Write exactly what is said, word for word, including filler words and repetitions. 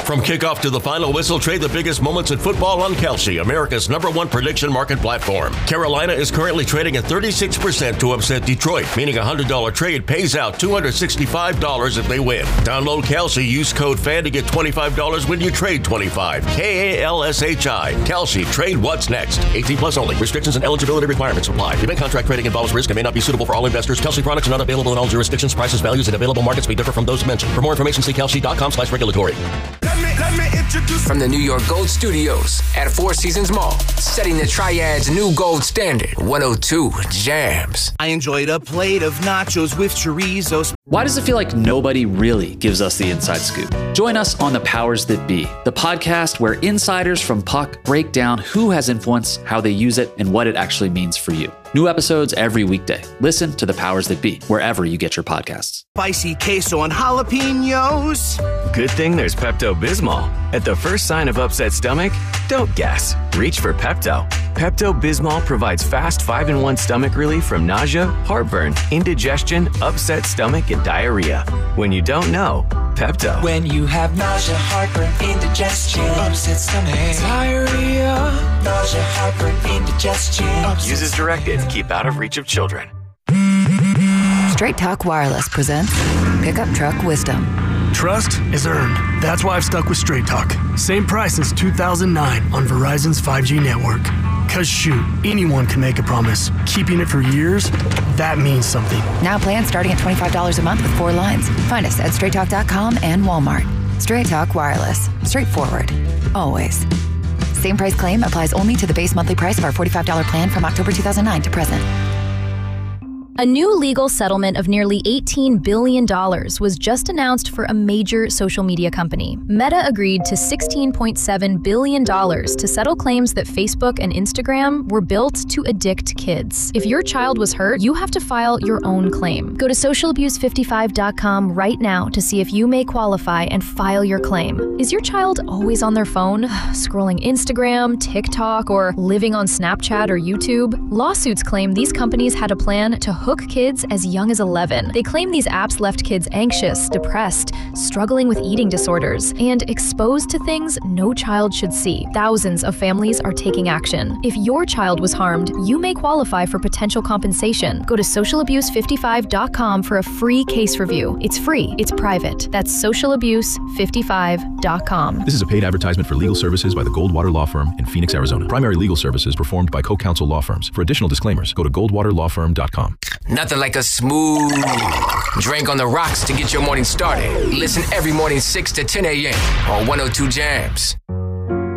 From kickoff to the final whistle, trade the biggest moments in football on Kalshi, America's number one prediction market platform. Carolina is currently trading at thirty-six percent to upset Detroit, meaning a one hundred dollars trade pays out two hundred sixty-five dollars if they win. Download Kalshi, use code FAN to get twenty-five dollars when you trade twenty-five. K A L S H I. Kalshi. Trade what's next. eighteen plus only. Restrictions and eligibility requirements apply. Event contract trading involves risk and may not be suitable for all investors. Kalshi products are not available in all jurisdictions. Prices, values, and available markets may differ from those mentioned. For more information, see kalshi.com slash regulatory. From the New York Gold Studios at Four Seasons Mall, setting the Triad's new gold standard, one oh two Jams. I enjoyed a plate of nachos with chorizo. Why does it feel like nobody really gives us the inside scoop? Join us on The Powers That Be, the podcast where insiders from Puck break down who has influence, how they use it, and what it actually means for you. New episodes every weekday. Listen to The Powers That Be, wherever you get your podcasts. Spicy queso and jalapenos. Good thing there's Pepto-Bismol. At the first sign of upset stomach, don't guess. Reach for Pepto. Pepto-Bismol provides fast five in one stomach relief from nausea, heartburn, indigestion, upset stomach, and diarrhea. When you don't know, Pepto. When you have nausea, heartburn, indigestion, upset stomach, diarrhea, nausea, heartburn, indigestion. Use as directed. Keep out of reach of children. Straight Talk Wireless presents Pickup Truck Wisdom. Trust is earned. That's why I've stuck with Straight Talk. Same price since two thousand nine on Verizon's five G network. Cause shoot, anyone can make a promise. Keeping it for years, that means something. Now plans starting at twenty-five dollars a month with four lines. Find us at straight talk dot com and Walmart. Straight Talk Wireless. Straightforward. Always. Same price claim applies only to the base monthly price of our forty-five dollars plan from October two thousand nine to present. A new legal settlement of nearly eighteen billion dollars was just announced for a major social media company. Meta agreed to sixteen point seven billion dollars to settle claims that Facebook and Instagram were built to addict kids. If your child was hurt, you have to file your own claim. Go to social abuse fifty-five dot com right now to see if you may qualify and file your claim. Is your child always on their phone, scrolling Instagram, TikTok, or living on Snapchat or YouTube? Lawsuits claim these companies had a plan to hook kids as young as eleven. They claim these apps left kids anxious, depressed, struggling with eating disorders, and exposed to things no child should see. Thousands of families are taking action. If your child was harmed, you may qualify for potential compensation. Go to social abuse fifty-five dot com for a free case review. It's free. It's private. That's social abuse fifty-five dot com. This is a paid advertisement for legal services by the Goldwater Law Firm in Phoenix, Arizona. Primary legal services performed by Co-Counsel Law Firms. For additional disclaimers, go to goldwater law firm dot com. Nothing like a smooth drink on the rocks to get your morning started. Listen every morning six to ten a.m. on one oh two Jams.